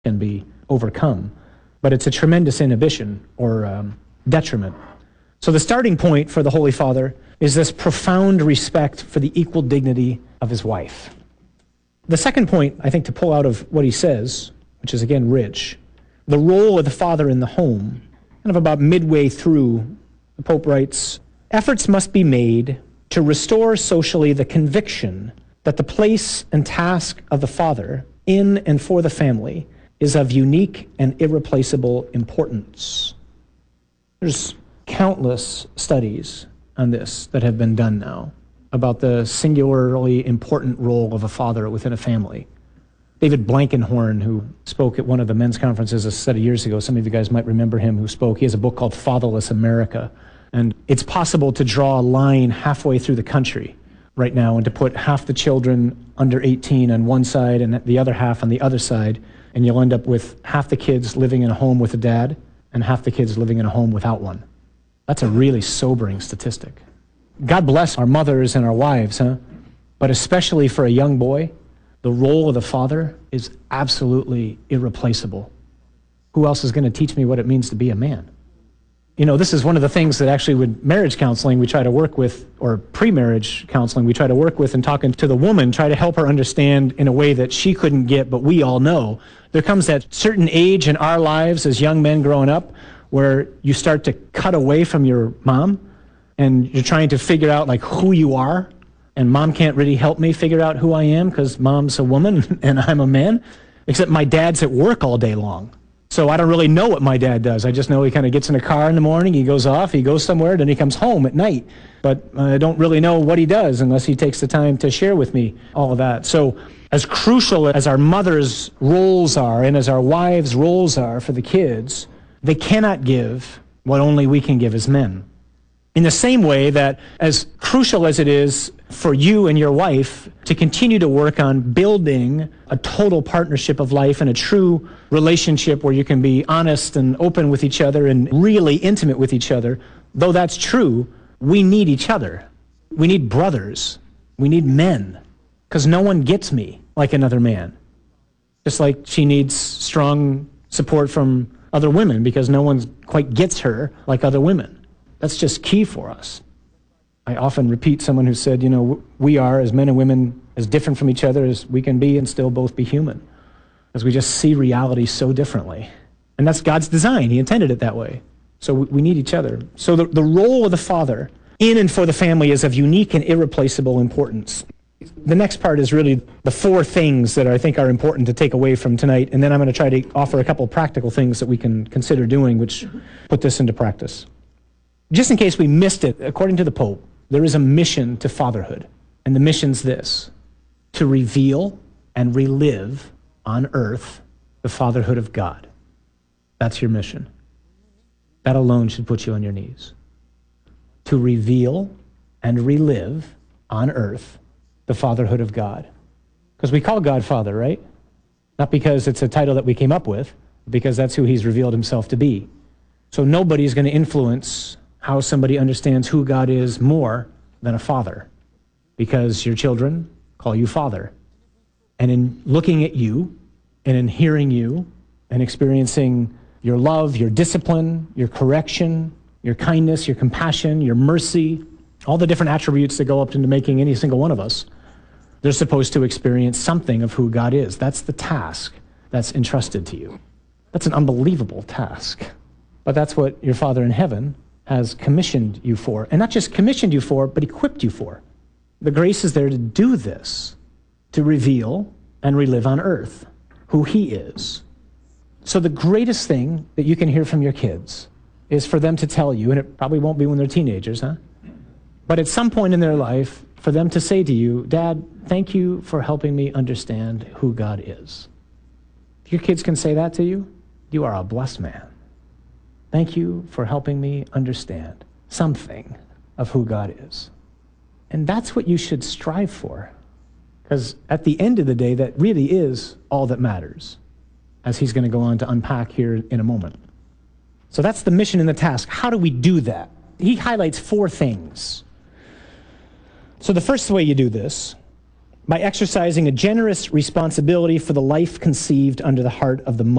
can be overcome. But it's a tremendous inhibition or detriment. So the starting point for the Holy Father is this profound respect for the equal dignity of his wife. The second point, I think, to pull out of what he says, which is again rich, the role of the father in the home, kind of about midway through, the Pope writes, efforts must be made to restore socially the conviction that the place and task of the father in and for the family is of unique and irreplaceable importance. There's countless studies on this that have been done now about the singularly important role of a father within a family. David Blankenhorn, who spoke at one of the men's conferences a set of years ago, some of you guys might remember him, who spoke. He has a book called Fatherless America. And it's possible to draw a line halfway through the country right now and to put half the children under 18 on one side and the other half on the other side, and you'll end up with half the kids living in a home with a dad and half the kids living in a home without one. That's a really sobering statistic. God bless our mothers and our wives, but especially for a young boy, the role of the father is absolutely irreplaceable. Who else is going to teach me what it means to be a man? You know, this is one of the things that actually with marriage counseling we try to work with, or pre-marriage counseling we try to work with, and talking to the woman, try to help her understand in a way that she couldn't get, but we all know. There comes that certain age in our lives as young men growing up where you start to cut away from your mom and you're trying to figure out like who you are, and mom can't really help me figure out who I am because mom's a woman and I'm a man, except my dad's at work all day long. So I don't really know what my dad does. I just know he kind of gets in a car in the morning, he goes off, he goes somewhere, then he comes home at night. But I don't really know what he does unless he takes the time to share with me all of that. So as crucial as our mothers' roles are and as our wives' roles are for the kids, they cannot give what only we can give as men. In the same way that as crucial as it is for you and your wife to continue to work on building a total partnership of life and a true relationship where you can be honest and open with each other and really intimate with each other, though that's true, we need each other. We need brothers. We need men, because no one gets me like another man. Just like she needs strong support from other women because no one quite gets her like other women. That's just key for us. I often repeat someone who said, you know, we are, as men and women, as different from each other as we can be and still both be human, because we just see reality so differently. And that's God's design. He intended it that way. So we need each other. So the role of the father in and for the family is of unique and irreplaceable importance. The next part is really the four things that I think are important to take away from tonight, and then I'm going to try to offer a couple of practical things that we can consider doing which put this into practice. Just in case we missed it, according to the Pope, there is a mission to fatherhood. And the mission's this: to reveal and relive on earth the fatherhood of God. That's your mission. That alone should put you on your knees. To reveal and relive on earth the fatherhood of God. Because we call God Father, right? Not because it's a title that we came up with, because that's who he's revealed himself to be. So nobody's going to influence how somebody understands who God is more than a father, because your children call you Father. And in looking at you and in hearing you and experiencing your love, your discipline, your correction, your kindness, your compassion, your mercy, all the different attributes that go up into making any single one of us, they're supposed to experience something of who God is. That's the task that's entrusted to you. That's an unbelievable task. But that's what your Father in heaven has commissioned you for. And not just commissioned you for, but equipped you for. The grace is there to do this, to reveal and relive on earth who he is. So the greatest thing that you can hear from your kids is for them to tell you, and it probably won't be when they're teenagers, but at some point in their life, for them to say to you, Dad, thank you for helping me understand who God is. If your kids can say that to you, you are a blessed man. Thank you for helping me understand something of who God is. And that's what you should strive for, because at the end of the day, that really is all that matters, as he's going to go on to unpack here in a moment. So that's the mission and the task. How do we do that? He highlights four things. So the first way you do this, by exercising a generous responsibility for the life conceived under the heart of the